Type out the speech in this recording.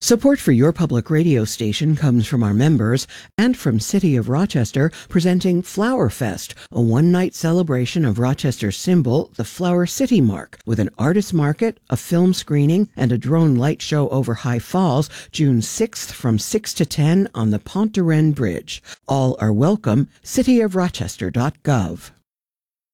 Support for your public radio station comes from our members and from City of Rochester presenting Flower Fest, a one-night celebration of Rochester's symbol, the Flower City Mark, with an artist market, a film screening, and a drone light show over High Falls, June 6th from 6 to 10 on the Pont de Rennes Bridge. All are welcome. cityofrochester.gov.